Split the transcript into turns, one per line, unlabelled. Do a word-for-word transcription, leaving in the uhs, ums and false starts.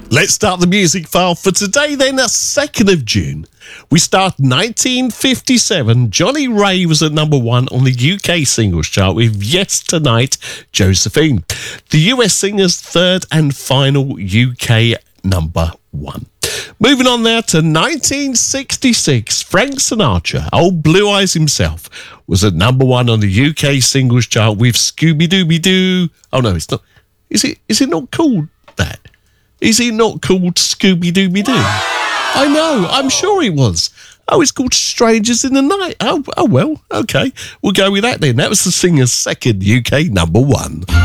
Let's start the music file for today then, the second of June. We start nineteen fifty-seven. Johnny Ray was at number one on the U K singles chart with Yes Tonight, Josephine. The U S singer's third and final U K number one. Moving on now to nineteen sixty-six. Frank Sinatra, old Blue Eyes himself, was at number one on the U K singles chart with Scooby-Dooby-Doo. Oh no, it's not. Is it? Is it not called that? Is it not called Scooby-Dooby-Doo? I know, I'm sure it was. Oh, it's called Strangers in the Night. Oh, oh well, okay. We'll go with that then. That was the singer's second U K number one.